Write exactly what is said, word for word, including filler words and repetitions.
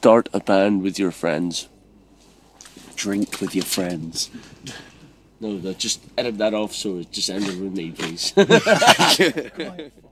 start a band with your friends? Drink with your friends. No, no, just edit that off so it just ended with me, please.